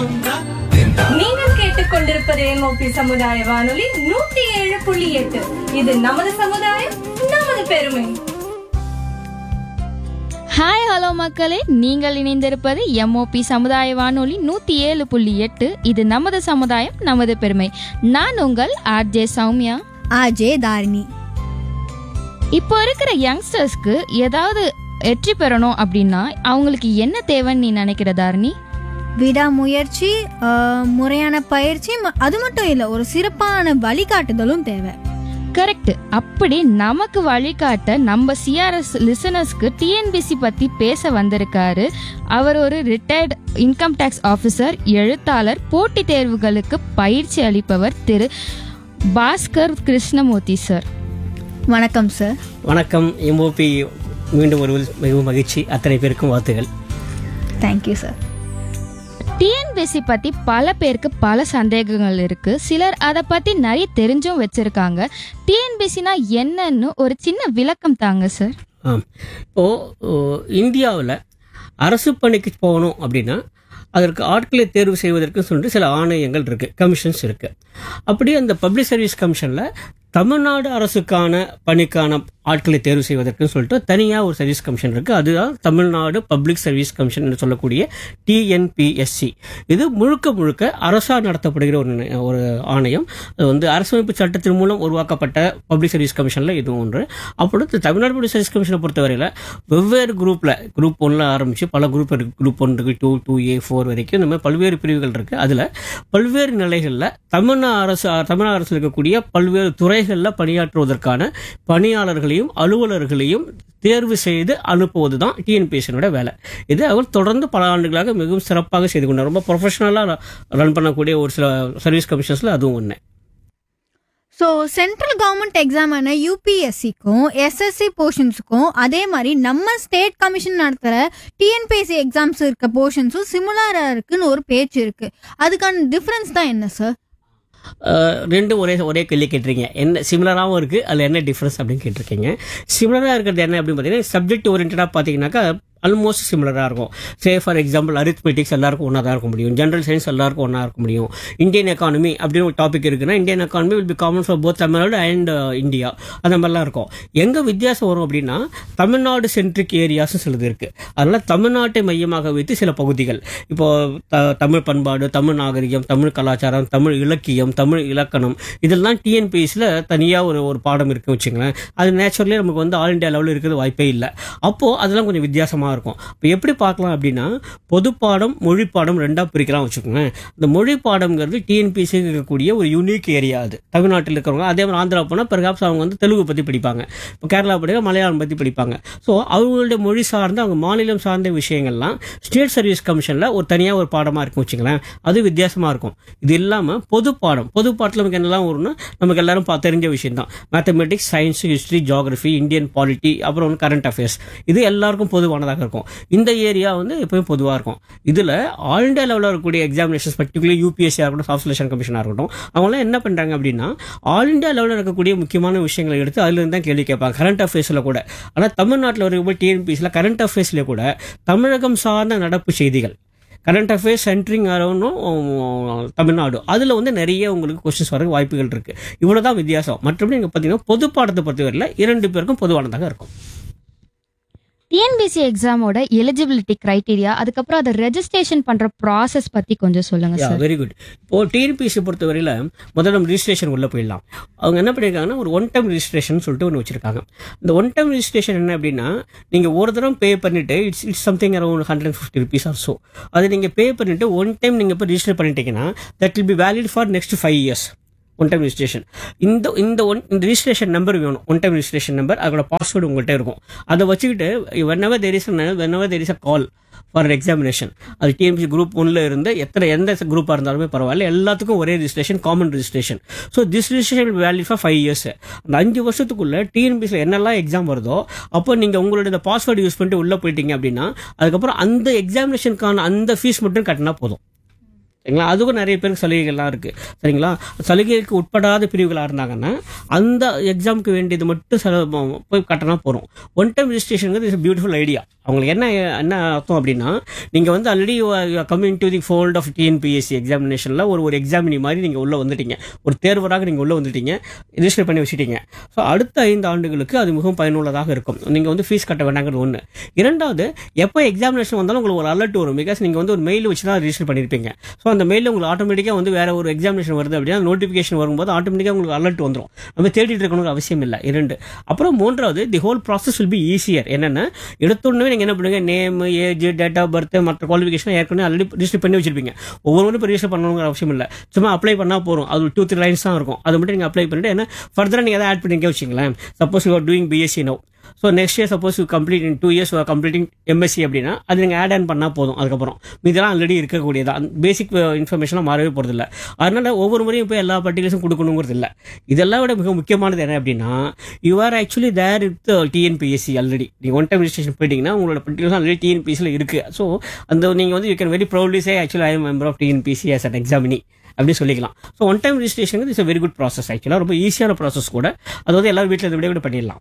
நீங்கள் கேட்டுக்கொண்டிருப்பது MOP சமுதாய வானொலி 107.8. இது நமது சமுதாயம், நமது பெருமை. ஹாய் ஹலோ மக்களே, நீங்கள் இணைந்திருப்பது MOP சமுதாய வானொலி 107.8. இது நமது சமுதாயம், நமது பெருமை. நான் உங்கள் RJ சௌமியா, RJ தாரிணி. இப்போ இருக்கிற யங்ஸ்டர்ஸ்க்கு ஏதாவது வெற்றி பெறணும் அப்படின்னா அவங்களுக்கு என்ன தேவைன்னு நீ நினைக்கிற தாரிணி? விடாமுயற்சி, முறையான பயிற்சி, அது மட்டும் இல்லை, ஒரு சிறப்பான வழிகாட்டுதலும் தேவை. கரெக்ட். அப்படி நமக்கு வழிகாட்ட நம்ம CRS லிசனர்ஸ்க்கு TNPSC பத்தி பேச வந்திருக்காரு. அவர் ஒரு ரிட்டையர்ட் இன்கம் டேக்ஸ் ஆஃபீஸர், எழுத்தாளர், போட்டித் தேர்வுகளுக்கு பயிற்சி அளிப்பவர் திரு பாஸ்கர் கிருஷ்ணமூர்த்தி சார். வணக்கம் சார். வணக்கம். MOP மீண்டும் ஒரு மிகவும் மகிழ்ச்சி. அத்தனை பேருக்கும் வாழ்த்துகள். Thank you sir. TNPSC பத்தி பல பேருக்கு பல சந்தேகங்கள் இருக்கு. சிலர் அதை பத்தி நிறைய தெரிஞ்சும் வச்சிருக்காங்க. TNPSCனா என்னன்னு ஒரு சின்ன விளக்கம் தாங்க சார். இப்போது இந்தியாவில் அரசு பணிக்கு போகணும் அப்படின்னா அதற்கு ஆட்களை தேர்வு செய்வதற்கு சொல்லிட்டு சில ஆணையங்கள் இருக்குது, கமிஷன்ஸ் இருக்குது. அப்படியே அந்த பப்ளிக் சர்வீஸ் கமிஷனில் தமிழ்நாடு அரசுக்கான பணிக்கான ஆட்களை தேர்வு செய்வதற்கு சொல்லிட்டு தனியாக ஒரு சர்வீஸ் கமிஷன் இருக்குது. அதுதான் தமிழ்நாடு பப்ளிக் சர்வீஸ் கமிஷன் என்று சொல்லக்கூடிய TNPSC. இது முழுக்க முழுக்க அரசால் நடத்தப்படுகிற ஒரு ஆணையம். அது வந்து அரசமைப்பு சட்டத்தின் மூலம் உருவாக்கப்பட்ட பப்ளிக் சர்வீஸ் கமிஷனில் இதுவும் ஒன்று. அப்பொழுது தமிழ்நாடு பப்ளிக் சர்வீஸ் கமிஷனை பொறுத்தவரையில் வெவ்வேறு குரூப் 1 ஆரம்பித்து பல குரூப் இருக்குது. குரூப் 1 இருக்குது, 2, 2A, 4 வரைக்கும் இந்த மாதிரி பல்வேறு பிரிவுகள் இருக்குது. அதில் பல்வேறு நிலைகளில் தமிழ்நாடு அரசு இருக்கக்கூடிய பல்வேறு துறைகளில் பணியாற்றுவதற்கான பணியாளர்களையும் அலுவலர்களையும் தேர்வு செய்து அனுப்புவது தான் TNPSC வேலை. இது அவர் தொடர்ந்து பல ஆண்டுகளாக மிகவும் சிறப்பாக செய்து கொண்டார். ரொம்ப ப்ரொஃபஷனலாக ரன் பண்ணக்கூடிய ஒரு சில சர்வீஸ் கமிஷன்ஸில் அதுவும் ஒன்று. ஸோ சென்ட்ரல் கவர்மெண்ட் எக்ஸாமான UPSCக்கும் SSC போர்ஷன்ஸுக்கும் அதே மாதிரி நம்ம ஸ்டேட் கமிஷன் நடத்துகிற TNPSC எக்ஸாம்ஸ் இருக்க போர்ஷன்ஸும் சிமிலராக இருக்குன்னு ஒரு பேச்சு இருக்குது. அதுக்கான டிஃப்ரென்ஸ் தான் என்ன சார்? ரெண்டும் ஒரே கேள்வி கேட்டிருக்கீங்க. என்ன சிமிலராகவும் இருக்குது, அதில் என்ன டிஃப்ரென்ஸ் அப்படின்னு கேட்டிருக்கீங்க. சிமிலராக இருக்கிறது என்ன அப்படின்னு பார்த்தீங்கன்னா, சப்ஜெக்ட் ஓரியன்டாக பார்த்தீங்கன்னாக்கா ஆல்மோஸ்ட் சிமிலராக இருக்கும். ஃபார் எக்ஸாம்பிள் அரித்மெட்டிக்ஸ் எல்லாருக்கும் ஒன்றா தான் இருக்க முடியும், ஜென்ரல் சயின்ஸ் எல்லாருக்கும் ஒன்றா இருக்க முடியும். இந்தியன் எக்கானமி அப்படின்னு ஒரு டாபிக் இருக்குன்னா Indian economy will be common for both Tamil Nadu and India. அந்த மாதிரிலாம் இருக்கும். எங்கே வித்தியாசம் வரும் அப்படின்னா தமிழ்நாடு சென்ட்ரிக் ஏரியாஸும் சிலது இருக்குது. அதனால் தமிழ்நாட்டை மையமாக வைத்து சில பகுதிகள், இப்போது தமிழ் பண்பாடு, தமிழ் நாகரிகம், தமிழ் கலாச்சாரம், தமிழ் இலக்கியம், தமிழ் இலக்கணம், இதெல்லாம் TNPSCயில் தனியாக ஒரு பாடம் இருக்குன்னு வச்சுங்களேன். அது நேச்சுரலி நமக்கு வந்து ஆல் இண்டியா லெவலில் இருக்கிறது வாய்ப்பே இல்லை. அப்போது அதெல்லாம் கொஞ்சம் வித்தியாசமாக இருக்கும். இப்போ எப்படி பார்க்கலாம் அப்படின்னா, பொது பாடம், மொழி பாடம் ரெண்டாக பிரிக்கலாம் வச்சுக்கோங்க. இந்த மொழி பாடம்ங்கிறது TNPSC இருக்கக்கூடிய ஒரு யூனிக் ஏரியா. அது தமிழ்நாட்டில் இருக்கிறவங்க, அதே மாதிரி ஆந்திரா போனால் பெர்ஹாப்ஸ் அவங்க வந்து தெலுங்கு பற்றி படிப்பாங்க, இப்போ கேரளா படிக்க மலையாளம் பற்றி படிப்பாங்க. ஸோ அவங்களுடைய மொழி சார்ந்த, அவங்க மாநிலம் சார்ந்த விஷயங்கள்லாம் ஸ்டேட் சர்வீஸ் கமிஷனில் ஒரு தனியாக ஒரு பாடமாக இருக்கும் வச்சுங்களேன். அது வித்தியாசமாக இருக்கும். இது இல்லாமல் பொது பாடத்தில் நமக்கு என்னெல்லாம் வரும்னா நமக்கு எல்லாரும் தெரிஞ்ச விஷயம் தான். Mathematics, science, history, geography, Indian polity, அப்புறம் வந்து கரண்ட் அஃபேர்ஸ். இது எல்லாருக்கும் பொதுவானதாக இருக்கும். இந்த ஏரியா வந்து எப்பவும் பொதுவாக இருக்கும். இதில் ஆல் இண்டியா லெவலில் இருக்கக்கூடிய எக்ஸாமினேஷன்ஸ், பர்டிகுலர் UPSC இருக்கட்டும், சாஃப்ட் செலெக்ஷன் கமிஷனாக இருக்கட்டும், அவங்களாம் என்ன பண்ணுறாங்க அப்படின்னா ஆல் இண்டியா லெவலில் இருக்கக்கூடிய முக்கியமான விஷயங்களை எடுத்து அதிலிருந்து தான் கேள்வி கேட்பாங்க. கரண்ட் அஃபேர்ஸில் கூட, ஆனால் தமிழ்நாட்டில் இருக்கக்கூடிய TNPSCயில் கரண்ட் அஃபேர்ஸ்லேயே கூட தமிழகம் சார்ந்த நடப்பு செய்திகள், கரண்ட் அஃபேர்ஸ் சென்ட்ரிங் அரௌண்டும் தமிழ்நாடு, அதில் வந்து நிறைய உங்களுக்கு கொஸ்டின்ஸ் வர வாய்ப்புகள் இருக்குது. இவ்வளோ தான் வித்தியாசம். மற்றபடி நீங்கள் பார்த்தீங்கன்னா பொது பாடத்தை பொறுத்தவரையில் 2 பேருக்கும் பொதுவானதாக இருக்கும். TNPSC எக்ஸாமோட எலிஜிபிலிட்டி கிரைட்டீரியா, அதுக்கப்புறம் அதை ரெஜிஸ்ட்ரேஷன் பண்ற ப்ராசஸ் பத்தி கொஞ்சம் சொல்லுங்க சார். Very good. இப்போ TNPSC பொறுத்தவரையில முதல்ல நம்ம ரிஜிஸ்ட்ரேஷன் உள்ள போயிடலாம். அவங்க என்ன பண்ணியிருக்காங்கன்னா ஒரு ஒன் டைம் ரிஜிஸ்ட்ரேஷன் சொல்லிட்டு ஒன்று வச்சிருக்காங்க. இந்த ஒன் டைம் ரிஜிஸ்ட்ரேஷன் என்ன அப்படின்னா, நீங்க ஒரு தரம் பே பண்ணிட்டு it's something around 150 rupees R so. அதை நீங்க பே பண்ணிட்டு ஒன் டைம் நீங்க இப்போ ரிஜிஸ்டர் பண்ணிட்டீங்கன்னா that will be valid for next 5 years. One time registration. இந்த ரிஜிஸ்ட்ரேஷன் நம்பர் வேணும். ஒன் டைம் ரிஜிஸ்ட்ரேஷன் நம்பர், அதோட பாஸ்வேர்டு உங்கள்கிட்ட இருக்கும். அதை வச்சுக்கிட்டு whenever there is a call for examination, அது TNPSC குரூப் 1ல இருந்து எந்த குரூப்பாக இருந்தாலுமே பரவாயில்ல, எல்லாத்துக்கும் ஒரே registration, common registration. So this registration valid for 5 years. அந்த 5 வருஷத்துக்குள்ள TNPSCயில் என்னெல்லாம் எக்ஸாம் வருதோ அப்போ நீங்கள் உங்களுடைய பாஸ்வேர்டு யூஸ் பண்ணிட்டு உள்ளே போயிட்டீங்க அப்படின்னா அதுக்கப்புறம் அந்த எக்ஸாமினேஷனுக்கான அந்த ஃபீஸ் மட்டும் கட்டினா போதும். சரிங்களா. அதுக்கும் நிறைய பேருக்கு சலுகைகள்லாம் இருக்குது சரிங்களா. சலுகைக்கு உட்படாத பிரிவுகளாக இருந்தாங்கன்னா அந்த எக்ஸாமுக்கு வேண்டியது மட்டும் போய் கட்டினா போகிறோம். One time ரிஜிஸ்ட்ரேஷனுங்கிறது is beautiful idea. அவங்களுக்கு என்ன அர்த்தம் அப்படின்னா, நீங்கள் வந்து already coming to the fold of TNPSC எக்ஸாமினேஷனில் ஒரு எக்ஸாமினி மாதிரி நீங்கள் உள்ளே வந்துட்டீங்க, ஒரு தேர்வராக நீங்கள் உள்ளே வந்துட்டீங்க, ரிஜிஸ்டர் பண்ணி வச்சுட்டீங்க. ஸோ அடுத்த 5 ஆண்டுகளுக்கு அது மிகவும் பயனுள்ளதாக இருக்கும். நீங்கள் வந்து ஃபீஸ் கட்ட வேண்டாங்கிறது ஒன்று. இரண்டாவது, எப்போ எக்ஸாமினேஷன் வந்தாலும் உங்களுக்கு ஒரு அலர்ட் வரும். பிகாஸ் நீங்கள் வந்து ஒரு மெயில் வச்சு தான் ரிஜிஸ்டர் பண்ணியிருப்பீங்க. ஸோ அந்த மெயிலில் உங்களுக்கு ஆட்டோமேட்டிக்காக வந்து வேற ஒரு எக்ஸாமினேஷன் வருது அப்படின்னா நோட்டிஃபிகேஷன் வரும்போது ஆட்டோமேட்டிக்காக உங்களுக்கு அலர்ட் வந்துடும். நம்ம தேடிட்டு இருக்கணுங்கிற அவசியம் இல்லை. 2. அப்புறம் 3வது, the whole process will be easier. என்னென்னா, எடுத்தோடனே நீங்கள் என்ன பண்ணுவீங்க, name, age, date of birth, மற்ற குவாலிஃபிகேஷன் ஏற்கனவே ஆல்ரெடி ரிஜிஸ்டர் பண்ணி வச்சிருப்பீங்க. ஒவ்வொரு இப்போ ரிஜிஸ்டர் பண்ணணுங்கிற அவசியம் இல்லை. சும்மா அப்ளை பண்ணால் போகிறோம். அது 2-3 லைன்ஸ் தான் இருக்கும். அதை மட்டும் நீங்கள் அப்ளை பண்ணிட்டு என்ன ஃபர்தராக நீங்கள் எதாவது ஆட் பண்ணிக்க வச்சிங்களேன். Suppose you are doing BSc now, so next year suppose you complete in 2 years completing MSc அப்படின்னா அது நீங்கள் ஆட் ஆன் பண்ணால் போதும். அதுக்கப்புறம் இதெல்லாம் ஆல்ரெடி இருக்கக்கூடியதான். பேசிக் இன்ஃபர்மேஷனாக மாறவே போகிறதில்ல. அதனால ஒவ்வொரு முறையும் போய் எல்லா பர்டிகுலர்ஸும் கொடுக்கணுங்கிறது இல்லை. இதெல்லாம் விட மிக முக்கியமானது என்ன அப்படின்னா, you are actually there with TNPSC already. நீங்கள் ஒன் டைம் ரிஜிஸ்ட்ரேஷன் போயிட்டீங்கன்னா உங்களோட பர்டிகுலர்ஸ் ஆல்ரெடி டிஎன்பிஎஸ்சியில் இருக்குது. ஸோ அந்த நீங்கள் வந்து you can very proudly say actually I am member of TNPSC as an எக்ஸாமினி அப்படி சொல்லிக்கலாம். So one time registration is very good process. ஆக்சுவலாக ரொம்ப ஈஸியான ப்ராசஸ் கூட. அது வந்து எல்லாரும் வீட்டில் இதை விட பண்ணிடலாம்.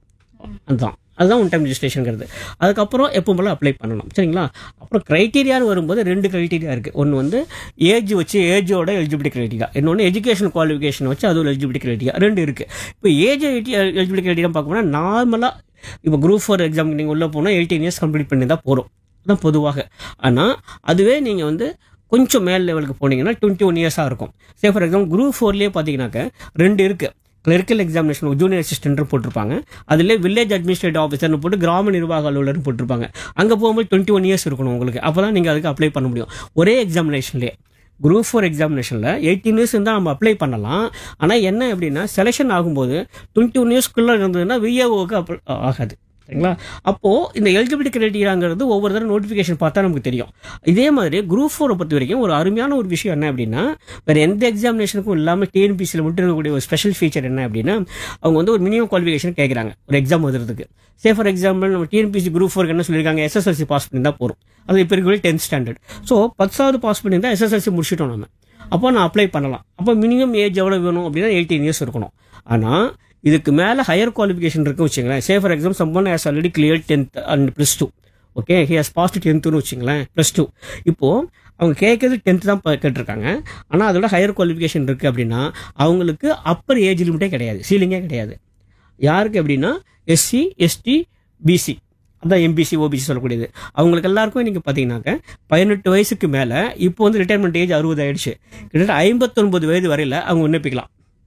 அதுதான் ஒன் டைம் ரிஜிஸ்ட்ரேஷனுங்கிறது. அதுக்கப்புறம் எப்போ போல அப்ளை பண்ணணும் சரிங்களா. அப்புறம் கிரைட்டீரியான்னு வரும்போது 2 கிரைட்டீரியா இருக்குது. ஒன்று வந்து ஏஜ் வச்சு ஏஜோட எலிஜிபிலிட்டி கிரைட்டீரியா, இன்னொன்று எஜுகேஷன் குவாலிஃபிகேஷன் வச்சு அது ஒரு எலிஜிபிலிட்டி கிரைட்டீரியா. 2 இருக்குது. இப்போ ஏஜ் எலிஜிபிலிட்டி கிரைட்டீரியா பார்க்கணும்னா நார்மலாக இப்போ குரூப் 4 எக்ஸாமுக்கு நீங்கள் உள்ளே போனால் 18 years கம்ப்ளீட் பண்ணி தான் போகிறோம். அதுதான் பொதுவாக. ஆனால் அதுவே நீங்கள் வந்து கொஞ்சம் மேல் லெவலுக்கு போனீங்கன்னா 21 years இருக்கும். சே ஃபார் எக்ஸாம்பிள் குரூப் 4லேயே பார்த்தீங்கன்னாக்க 2 இருக்குது. கிளரிக்கல் எக்ஸாமினேஷன் ஜூனியர் அசிஸ்டன்ட் போட்டிருப்பாங்க. அதில் வில்லேஜ் அட்மினிஸ்ட்ரேட்டிவ் ஆஃபீஸர்னு போட்டு கிராம நிர்வாக அலுவலர்னு போட்டிருப்பாங்க. அங்கே போகும்போது 21 years இருக்கணும் உங்களுக்கு. அப்போ தான் நீங்கள் அதுக்கு அப்ளை பண்ண முடியும். ஒரே எக்ஸாமினேஷன்லேயே குரூப் 4 எக்ஸாமினேஷனில் 18 years இருந்தால் நம்ம அப்ளை பண்ணலாம். ஆனால் என்ன அப்படின்னா, செலெக்ஷன் ஆகும்போது 21 yearsக்குள்ளே இருந்ததுன்னா விஏஓக்கு ஆகாது சரிங்களா. அப்போது இந்த எலிஜிபிலிட்டி கிரைட்டீரியாங்கிறது ஒவ்வொரு தடவை நோட்டிஃபிகேஷன் பார்த்தா நமக்கு தெரியும். இதே மாதிரி குரூப் 4 பொறுத்த வரைக்கும் ஒரு அருமையான ஒரு விஷயம் என்ன அப்படின்னா, வேறு எந்த எக்ஸாமினேஷனுக்கும் இல்லாமல் டிஎன்பிசியில் மட்டும் இருக்கக்கூடிய ஒரு ஸ்பெஷல் ஃபீச்சர் என்ன அப்படின்னா, அவங்க வந்து ஒரு மினிமம் குவாலிஃபிகேஷன் கேட்குறாங்க ஒரு எக்ஸாம் எழுதுறதுக்கு. சே ஃபார் எக்ஸாம்பிள் நம்ம டிஎன்பிசி குரூப் 4 என்ன சொல்லியிருக்காங்க, எஸ்எஸ்எல்சி பாஸ் பண்ணி தான் போகிறோம். அது இப்போ இருக்கிற 10th standard. So 10th pass பண்ணி தான் எஸ்எஸ்எல்சி முடிச்சிட்டோம் நம்ம. அப்போ நான் அப்ளை பண்ணலாம். அப்போ மினிமம் ஏஜ் எவ்வளோ வேணும் அப்படின்னா 18 years இருக்கணும். ஆனால் இதுக்கு மேலே ஹையர் குவாலிஃபிகேஷன் இருக்கு வச்சுங்களேன். Say for example Sampann has already clear 10th and +2. Okay, he has past 10th வச்சுங்களேன், +2. இப்போது அவங்க கேட்கறது 10th தான் கேட்டிருக்காங்க. ஆனால் அதோட ஹையர் குவாலிஃபிகேஷன் இருக்குது அப்படின்னா அவங்களுக்கு அப்பர் ஏஜ் லிமிட்டே கிடையாது, சீலிங்கே கிடையாது. யாருக்கு அப்படின்னா எஸ்சி, எஸ்டி, பிசி, அதான் எம்பிசி, ஓபிசி சொல்லக்கூடியது. அவங்களுக்கு எல்லாருக்கும் நீங்கள் பார்த்தீங்கன்னாக்க 18 வயசுக்கு மேலே இப்போ வந்து ரிட்டையர்மெண்ட் ஏஜ் 60 ஆயிடுச்சு. கிட்டத்தட்ட 59 வயது வரையில் அவங்க விண்ணப்பிக்கலாம்.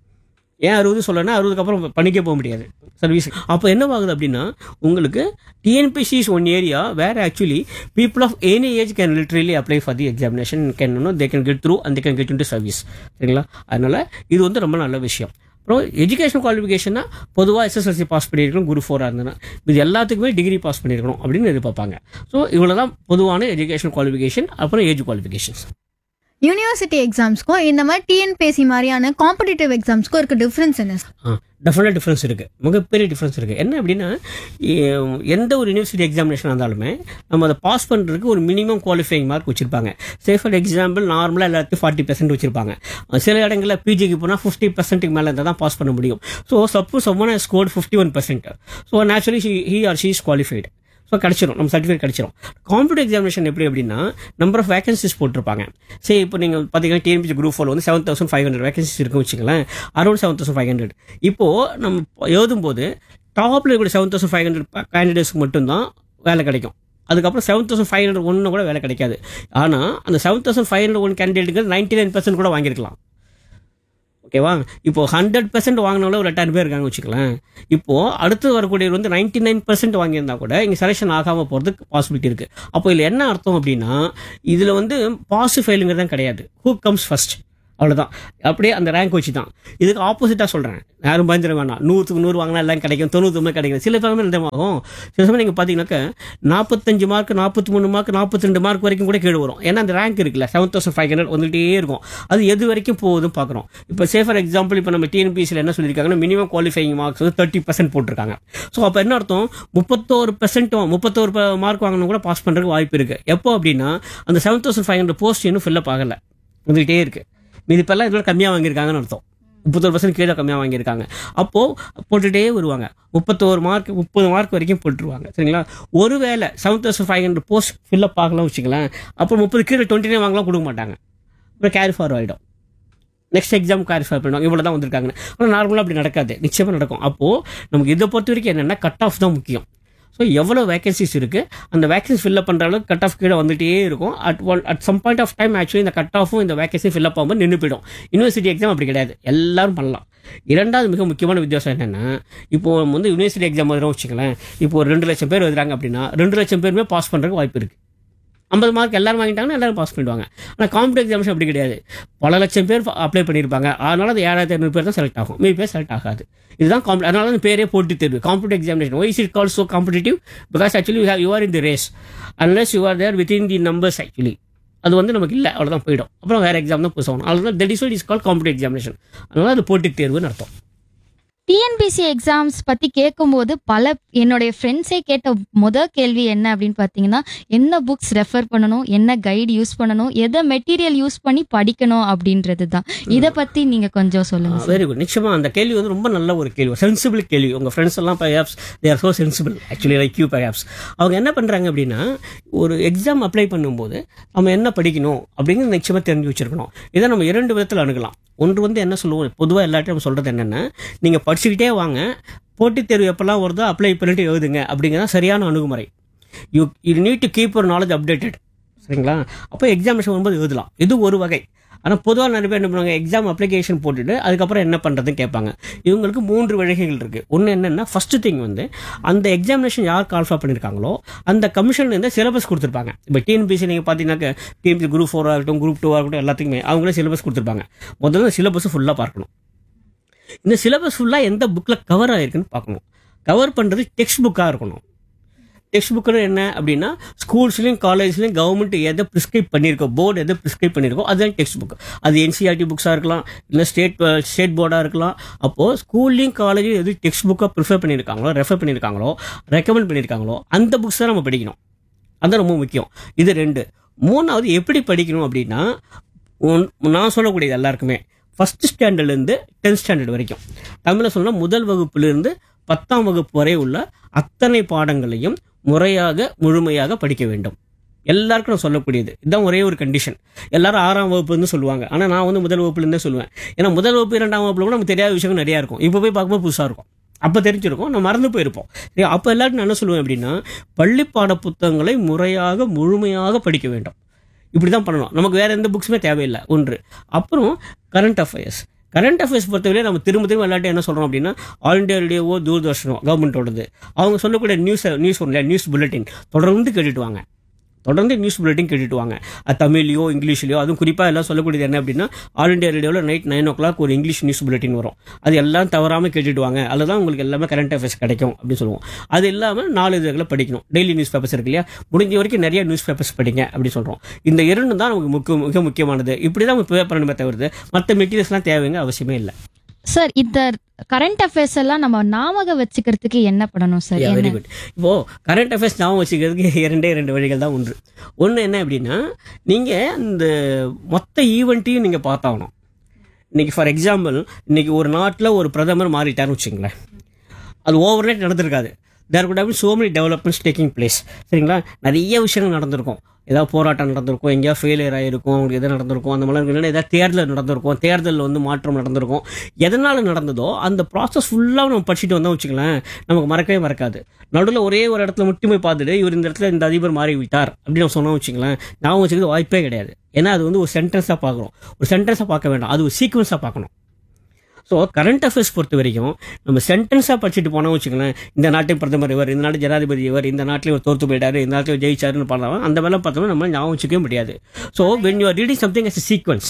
ஏன் 60 சொல்லனா 60க்கு அப்புறம் பண்ணிக்க போக முடியாது சர்வீஸ். அப்போ என்ன ஆகுது அப்படின்னா, உங்களுக்கு TNPSC is one area where actually people of any age can literally apply for the examination, they can get through and they can get into service சரிங்களா. அதனால இது வந்து ரொம்ப நல்ல விஷயம். அப்புறம் எஜுகேஷன் குவாலிஃபிகேஷனா பொதுவாக எஸ்எஸ்எல்சி பாஸ் பண்ணியிருக்கணும். குரூப் 4 இருந்ததுன்னா இது எல்லாத்துக்குமே டிகிரி பாஸ் பண்ணியிருக்கணும் அப்படின்னு எதிர்பார்ப்பாங்க. ஸோ இவ்வளோ தான் பொதுவான எஜுகேஷன் குவாலிஃபிகேஷன். அப்புறம் ஏஜ் குவாலிஃபிகேஷன்ஸ். யூனிவர்சிட்டி எக்ஸாம்ஸ்க்கும் இந்த மாதிரி டிஎன்பிஎஸ்சி மாதிரியான காம்படிட்டிவ் எக்ஸாம்ஸ்க்கும் இருக்க டிஃப்ரென்ஸ் என்ன? டெஃபினட்டாக டிஃப்ரென்ஸ் இருக்குது, மிகப்பெரிய டிஃப்ரென்ஸ் இருக்குது. என்ன அப்படின்னா, எந்த ஒரு யூனிவர்சிட்டி எக்ஸாமினேஷன் இருந்தாலுமே நம்ம அதை பாஸ் பண்ணுறதுக்கு ஒரு மினிமம் குவாலிஃபைங் மார்க் வச்சுருப்பாங்க. சே ஃபார் எக்ஸாம்பிள் நார்மலாக எல்லாத்தையும் 40% வச்சுருப்பாங்க. சில இடங்களில் பிஜிக்கு போனால் 50% மேலே இருந்தால் தான் பாஸ் பண்ண முடியும். So suppose someone has scored 51%, so naturally he or she is qualified. So கிடச்சிரும், நம்ம சர்டிஃபிகேட் கிடச்சிரும். காம்படிட்டிவ் எக்ஸாமினேஷன் எப்படி அப்படின்னா, நம்பர் ஆஃப் வேகன்சிஸ் போட்டிருப்பாங்க. சரி, இப்போ நீங்கள் பார்த்தீங்கன்னா டிஎன்பிசி குரூப் 4 வந்து 7500 வேகன்சிஸ் இருக்குன்னு வச்சுக்கலாம், அரௌண்ட் 7500. இப்போது நம்ம எழுதும்போது டாப்பில் இருக்கக்கூடிய 7500 கேண்டிடேட்ஸ்க்கு மட்டும்தான் வேலை கிடைக்கும். அதுக்கப்புறம் 7501 கூட வேலை கிடைக்காது. ஆனால் அந்த 7501 கேண்டிடேட்டுக்கு 99% கூட வாங்கியிருக்கலாம். ஓகேவா? இப்போ 100% வாங்கினவங்கள ஒரு 8,000 பேர் இருக்காங்க வச்சுக்கலாம். இப்போது அடுத்து வரக்கூடிய வந்து 99% வாங்கியிருந்தா கூட இங்கே செலெக்ஷன் ஆகாமல் போகிறதுக்கு பாசிபிலிட்டி இருக்குது. அப்போ இதில் என்ன அர்த்தம் அப்படின்னா, இதில் வந்து பாஸ் ஃபெயிலுங்கிறது தான் கிடையாது, ஹூ கம்ஸ் ஃபர்ஸ்ட், அவ்வளோதான். அப்படியே அந்த ரேங்க் வச்சு தான். இதுக்கு ஆப்போசிட்டாக சொல்கிறேன், யாரும் பயந்துட வேணாம். 100க்கு 100 வாங்கினா எல்லாம் கிடைக்கும், 90 கிடைக்கும். சில சமயம் நிஜமாகும். சில சமயம் நீங்கள் பார்த்தீங்கன்னாக்கா 45 மார்க், 43 மார்க், 42 மார்க் வரைக்கும் கூட கீழே வரும். ஏன்னா அந்த ரேங்க் இருக்குல்ல 7500 வந்துகிட்டே இருக்கும். அது எது வரைக்கும் போகுதுன்னு பார்க்குறோம். இப்போ சே ஃபார் எக்ஸாம்பிள் இப்போ நம்ம டிஎன்பிசியில் என்ன சொல்லியிருக்காங்கன்னா, மினிமம் குவாலிஃபைங் மார்க்ஸ் வந்து 30% போட்டிருக்காங்க. ஸோ அப்போ என்ன அர்த்தம், 31% மார்க் வாங்கணும் கூட பாஸ் பண்ணுறதுக்கு வாய்ப்பு இருக்குது. எப்போ அப்படின்னா, அந்த 7500 போஸ்ட் இன்னும் ஃபில்லப் ஆகலை. வந்துகிட்டே இருக்கு. மீதி இப்பெல்லாம் இதோட கம்மியாக வாங்கியிருக்காங்கன்னு அர்த்தம். 31% கீழே கம்மியாக வாங்கியிருக்காங்க. அப்போது போட்டுகிட்டே வருவாங்க. 31 மார்க் 30 மார்க் வரைக்கும் போட்டுருவாங்க. சரிங்களா? ஒருவேளை 7500 போஸ்ட் ஃபில்லப் ஆகலாம் வச்சுக்கலாம். அப்போ 30 கீழே 29 வாங்கலாம் கொடுக்க மாட்டாங்க. அப்புறம் கேரி ஃபார் ஆகிடும். நெக்ஸ்ட் எக்ஸாம் கேரி ஃபார் பண்ணுவாங்க. இவ்வளோ தான் வந்திருக்காங்க. ஆனால் நார்மலாக அப்படி நடக்காது. நிச்சயமாக நடக்கும். அப்போது நமக்கு இதை பொறுத்த வரைக்கும் என்னென்னா கட் ஆஃப் தான் முக்கியம். ஸோ எவ்வளோ வேகன்சிஸ் இருக்குது, அந்த வேகன்சி ஃபில்அப் பண்ணுற அளவுக்கு கட் ஆஃப் கீழே வந்துகிட்டே இருக்கும். At some point of time actually இந்த கட் ஆஃபும் இந்த வேகன்சி ஃபில்அப் ஆகும்போது நின்று போயிடும். யூனிவர்சிட்டி எக்ஸாம் அப்படி கிடையாது, எல்லாரும் பண்ணலாம். இரண்டாவது மிக முக்கியமான வித்தியாசம் என்னென்னா, இப்போ வந்து யூனிவர்சிட்டி எக்ஸாம் எழுதுறோம் வச்சுக்கலாம். இப்போ ஒரு 2 லட்சம் பேர் எழுதுறாங்க அப்படின்னா 2 லட்சம் பேருமே பாஸ் பண்ணுறதுக்கு வாய்ப்பு இருக்குது. 50 மார்க் எல்லாரும் வாங்கிட்டாங்கன்னா எல்லாரும் பாஸ் பண்ணிடுவாங்க. ஆனால் காம்படிட்டிவ் எக்ஸாமினேஷன் அப்படி கிடையாது. பல லட்சம் பேர் அப்ளை பண்ணியிருப்பாங்க. அதனால அது 7500 பேர் தான் செலக்ட் ஆகும். மீதி பேர் செலக்ட் ஆகாது. இதுதான் அதனால தான் பேரே போட்டி தேர்வு, competitive examination. Y is it called so competitive? Because actually you are in the race unless you are there within the numbers. Actually அது வந்து நமக்கு இல்லை, அவ்வளோதான் போயிடும். அப்புறம் வேறு எக்ஸாம் தான் புதுசாகணும். அதனால that is is called competitive examination. அதனால அது போட்டி தேர்வுன்னு அர்த்தம். டிஎன்பிசி எக்ஸாம்ஸ் பற்றி கேட்கும்போது என்னுடைய ஃப்ரெண்ட்ஸே கேட்ட முதல் கேள்வி என்ன அப்படின்னு பார்த்தீங்கன்னா, என்ன புக்ஸ் ரெஃபர் பண்ணணும், என்ன கைடு யூஸ் பண்ணணும், எதை மெட்டீரியல் யூஸ் பண்ணி படிக்கணும் அப்படின்றது தான். இதை பற்றி நீங்கள் கொஞ்சம் சொல்லுங்கள். Very good. நிச்சயமாக அந்த கேள்வி வந்து ரொம்ப நல்ல ஒரு கேள்வி, சென்சிபிள் கேள்வி. உங்கள் ஃப்ரெண்ட்ஸ் எல்லாம் perhaps they are so sensible actually like you perhaps. அவங்க என்ன பண்ணுறாங்க அப்படின்னா, ஒரு எக்ஸாம் அப்ளை பண்ணும்போது நம்ம என்ன படிக்கணும் அப்படிங்கிறது நிச்சயமாக தெரிஞ்சு வச்சிருக்கணும். இதை நம்ம 2 விதத்தில் அணுகலாம். ஒன்று வந்து என்ன சொல்லுவோம், பொதுவாக எல்லாத்தையும் நம்ம சொல்கிறது என்னென்னா, நீங்கள் படிச்சுக்கிட்டே வாங்க, போட்டித் தேர்வு எப்பெல்லாம் வருதோ அப்ளை பண்ணிட்டு எழுதுங்க அப்படிங்கிறதான் சரியான அணுகுமுறை. You need to keep your knowledge updated. சரிங்களா? அப்போ எக்ஸாமினேஷன் வரும்போது எழுதலாம். இது ஒரு வகை. ஆனால் பொதுவாக நிறைய பேர் என்ன பண்ணுவாங்க, எக்ஸாம் அப்ளிகேஷன் போட்டுட்டு அதுக்கப்புறம் என்ன பண்ணுறதுன்னு கேட்பாங்க. இவங்களுக்கு 3 வழிகள் இருக்குது. ஒன்று என்னென்னா, ஃபர்ஸ்ட் திங் வந்து அந்த எக்ஸாமினேஷன் யார் கால்ஃபா பண்ணியிருக்காங்களோ அந்த கமிஷன்லேருந்து சிலபஸ் கொடுத்துருப்பாங்க. இப்போ டிஎன்பிசி நீங்கள் பார்த்தீங்கன்னாக்க டிஎன்பிசி குரூப் 4 ஆகட்டும், குரூப் 2 ஆகட்டும், எல்லாத்துக்குமே அவங்களே சிலபஸ் கொடுத்துருப்பாங்க. முதல்ல சிலபஸ் ஃபுல்லாக பார்க்கணும். இந்த சிலபஸ் ஃபுல்லாக எந்த புக்கில் கவர் ஆகிருக்குன்னு பார்க்கணும். கவர் பண்ணுறது டெக்ஸ்ட் புக்காக இருக்கணும். டெக்ஸ்ட் புக்குன்னு என்ன அப்படின்னா, ஸ்கூல்ஸ்லையும் காலேஜ்லையும் கவர்மெண்ட் எதை ப்ரிஸ்கிரைப் பண்ணியிருக்கோ, போர்டு எதை ப்ரிஸ்கிரைப் பண்ணியிருக்கோ அதுதான் டெக்ஸ்ட் புக். அது என்சிஆர்டி புக்ஸாக இருக்கலாம், இல்லை ஸ்டேட் போர்டாக இருக்கலாம். அப்போது ஸ்கூல்லையும் காலேஜையும் எது டெக்ஸ்ட் புக்காக ப்ரிஃபர் பண்ணியிருக்காங்களோ, ரெஃபர் பண்ணியிருக்காங்களோ, ரெக்கமெண்ட் பண்ணியிருக்காங்களோ அந்த புக்ஸ் தான் நம்ம படிக்கணும். அதுதான் ரொம்ப முக்கியம். இது 2. 3வது எப்படி படிக்கணும் அப்படின்னா, நான் சொல்லக்கூடியது எல்லாருக்குமே ஃபஸ்ட் ஸ்டாண்டர்ட்லேருந்து 10th ஸ்டாண்டர்ட் வரைக்கும், தமிழில் சொன்னால் முதல் வகுப்புலேருந்து 10ஆம் வகுப்பு வரை உள்ள அத்தனை பாடங்களையும் முறையாக முழுமையாக படிக்க வேண்டும். எல்லாருக்கும் நான் சொல்லக்கூடியது இதுதான். ஒரே ஒரு கண்டிஷன், எல்லாரும் 6ஆம் வகுப்புன்னு சொல்லுவாங்க. ஆனால் நான் வந்து முதல் வகுப்புலேருந்தே சொல்லுவேன். ஏன்னா முதல் வகுப்பு 2ஆம் வகுப்புல கூட நமக்கு தெரியாத விஷயங்கள் நிறையா இருக்கும். இப்போ போய் பார்க்கும்போது புதுசாக இருக்கும். அப்போ தெரிஞ்சிருக்கும், நம்ம மறந்து போயிருப்போம். அப்போ எல்லாருக்கும் நான் என்ன சொல்லுவேன் அப்படின்னா, பள்ளி பாட புத்தகங்களை முறையாக முழுமையாக படிக்க வேண்டும். இப்படி தான் பண்ணணும். நமக்கு வேறு எந்த புக்ஸுமே தேவையில்லை. ஒன்று. அப்புறம் கரண்ட் அஃபேர்ஸ் பொறுத்தவரை நம்ம திரும்ப எல்லாட்டும் என்ன சொல்கிறோம் அப்படின்னா, ஆல் இண்டியா ரேடியோவோ தூர்தர்ஷனோ கவர்மெண்ட்டோடது அவங்க சொல்லக்கூடிய நியூஸ் புல்லட்டின் தொடர்ந்து கேட்டுட்டு வாங்க. நியூஸ் புல்லட்டின் கேட்டுட்டு வாங்க. அது தமிழ்லையோ இங்கிலீஷ்லையோ. அதுவும் குறிப்பாக எல்லாம் சொல்லக்கூடியது என்ன அப்படின்னா, ஆல் இண்டியா ரேடியோவில் நைட் 9 o'clock ஒரு இங்கிலீஷ் நியூஸ் புல்லட்டின் வரும். அது எல்லாம் தவறாமல் கேட்டுட்டு வாங்க. அதில் தான் உங்களுக்கு எல்லாமே கரண்ட் அஃபேர்ஸ் கிடைக்கும் அப்படின்னு சொல்லுவோம். அது இல்லாமல் 4 இதழ்களை படிக்கணும். டெய்லி நியூஸ் பேப்பர்ஸ் இருக்கு இல்லையா, முடிஞ்ச வரைக்கும் நிறைய நியூஸ் பேப்பர்ஸ் படிங்க அப்படின்னு சொல்கிறோம். இந்த 2 தான் நமக்கு மிக முக்கியமானது. இப்படி தான் நம்ம ப்ரிப்பேர் பண்ணணுமே தவிர்த்து மற்ற மெட்டீரியல்ஸ்லாம் தேவைங்க அவசியமே இல்லை. சார், இந்த கரண்ட் அஃபேர்ஸ் எல்லாம் நம்ம ஞாபகம் வச்சுக்கிறதுக்கு என்ன பண்ணணும் சார்? Very good. இப்போ கரண்ட் அஃபேர்ஸ் ஞாபகம் வச்சுக்கிறதுக்கு 2 வழிகள் தான். ஒன்று என்ன அப்படின்னா, நீங்கள் இந்த மொத்த ஈவெண்ட்டையும் நீங்கள் பார்த்தாகணும். இன்னைக்கு ஃபார் எக்ஸாம்பிள், இன்னைக்கு ஒரு நாட்டில் ஒரு பிரதமர் மாறிட்டாருன்னு வச்சுங்களேன், அது ஓவர் நைட் நடந்திருக்காது. தேர் good have been so many developments taking place. சரிங்களா? நிறைய விஷயங்கள் நடந்திருக்கும். ஏதாவது போராட்டம் நடந்திருக்கும், எங்கேயாவது ஃபெயிலியர் ஆகிருக்கும், அவங்களுக்கு எதாவது நடந்திருக்கும், அந்த மாதிரி இல்லைன்னா ஏதாவது தேர்தல் நடந்திருக்கும், தேர்தலில் வந்து மாற்றம் நடந்திருக்கும். எதனால் நடந்ததோ அந்த ப்ராசஸ் ஃபுல்லாக நம்ம படிச்சுட்டு வந்தோம் வச்சுக்கலாம், நமக்கு மறக்கவே மறக்காது. நடுவில் ஒரே ஒரு இடத்துல மட்டும் போய் பார்த்துட்டு இவர் இந்த இடத்துல இந்த அதிபர் மாறி விட்டார் அப்படின்னு நம்ம சொன்னோம் வச்சுக்கலாம், ஞாபகம் வச்சுக்கிறது வாய்ப்பே கிடையாது. ஏன்னா அது வந்து ஒரு சென்டென்ஸாக பார்க்குறோம். ஒரு சென்டென்ஸாக பார்க்க வேண்டாம், அது ஒரு சீக்வன்ஸாக பார்க்கணும். ஸோ கரண்ட் அஃபேர்ஸ் பொறுத்த வரைக்கும் நம்ம சென்டென்ஸாக படிச்சுட்டு போனோம் வச்சுக்கலாம், இந்த நாட்டின் பிரதமர் இவர், இந்த நாட்டு ஜனாதிபதி இவர், இந்த நாட்டில் தோற்று போயிட்டாரு, இந்த நாட்டில் ஜெயிச்சாருன்னு பண்ணலாம். அந்த மாதிரிலாம் பார்த்தோம்னா நம்ம ஞாபகம் வச்சுக்கவே முடியாது. So when you are reading something as a sequence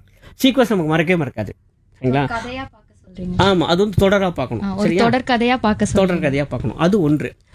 நமக்கு மறக்கவே மறக்காது. சரிங்களா? ஆமாம், அது வந்து தொடராக பார்க்கணும். தொடர் கதையாக பார்க்கணும். அது ஒன்று.